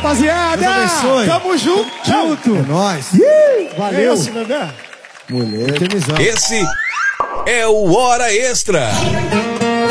rapaziada. Deus abençoe. Tamo junto. É nóis. Valeu. Mulher. Esse é o Hora Extra.